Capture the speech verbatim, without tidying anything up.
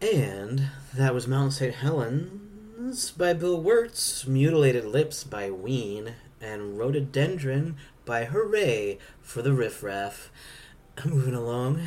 And that was Mount Saint Helens by Bill Wirtz, Mutilated Lips by Ween, and Rhododendron by Hooray for the Riff Raff. Moving along,